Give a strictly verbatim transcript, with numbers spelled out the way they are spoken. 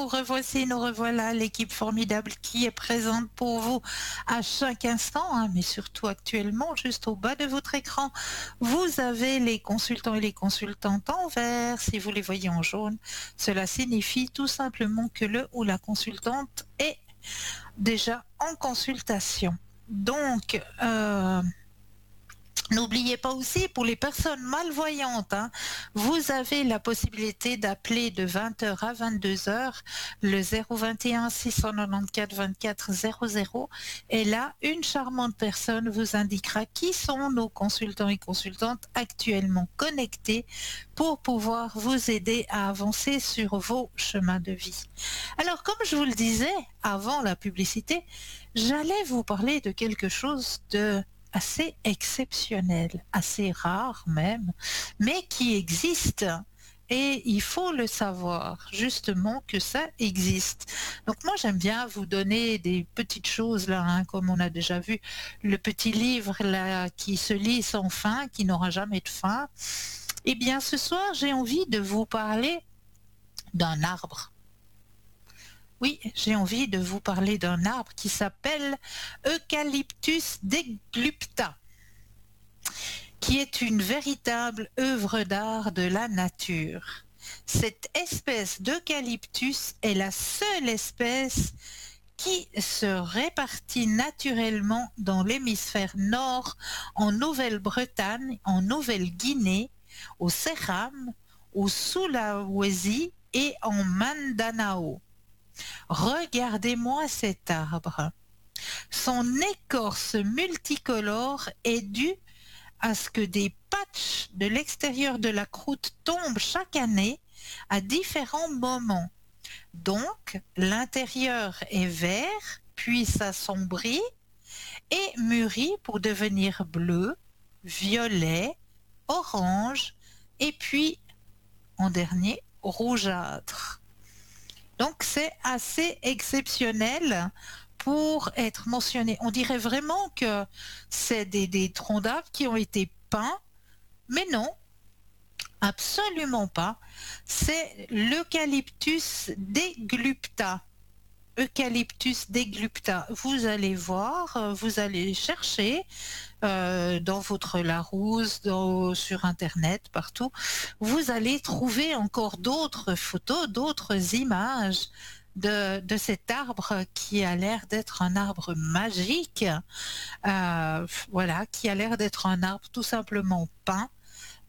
nous revoici, nous revoilà, l'équipe formidable qui est présente pour vous à chaque instant, hein, mais surtout actuellement, juste au bas de votre écran. Vous avez les consultants et les consultantes en vert. Si vous les voyez en jaune, cela signifie tout simplement que le ou la consultante est déjà en consultation. Donc, euh, n'oubliez pas aussi, pour les personnes malvoyantes, hein, vous avez la possibilité d'appeler de vingt heures à vingt-deux heures le zéro vingt et un six cent quatre-vingt-quatorze vingt-quatre zéro zéro. Et là, une charmante personne vous indiquera qui sont nos consultants et consultantes actuellement connectés pour pouvoir vous aider à avancer sur vos chemins de vie. Alors, comme je vous le disais avant la publicité, j'allais vous parler de quelque chose de assez exceptionnel, assez rare même, mais qui existe. Et il faut le savoir, justement, que ça existe. Donc moi, j'aime bien vous donner des petites choses, là, hein, comme on a déjà vu, le petit livre là qui se lit sans fin, qui n'aura jamais de fin. Eh bien, ce soir, j'ai envie de vous parler d'un arbre. Oui, j'ai envie de vous parler d'un arbre qui s'appelle Eucalyptus deglupta, qui est une véritable œuvre d'art de la nature. Cette espèce d'eucalyptus est la seule espèce qui se répartit naturellement dans l'hémisphère nord, en Nouvelle-Bretagne, en Nouvelle-Guinée, au Céram, au Sulawesi et en Mindanao. Regardez-moi cet arbre. Son écorce multicolore est due à ce que des patchs de l'extérieur de la croûte tombent chaque année à différents moments. Donc, l'intérieur est vert, puis s'assombrit et mûrit pour devenir bleu, violet, orange et puis, en dernier, rougeâtre. Donc c'est assez exceptionnel pour être mentionné. On dirait vraiment que c'est des, des troncs d'arbres qui ont été peints, mais non, absolument pas. C'est l'Eucalyptus deglupta. Eucalyptus deglupta. Vous allez voir, vous allez chercher euh, dans votre Larousse, dans, sur Internet, partout. Vous allez trouver encore d'autres photos, d'autres images de, de cet arbre qui a l'air d'être un arbre magique. Euh, voilà, qui a l'air d'être un arbre tout simplement peint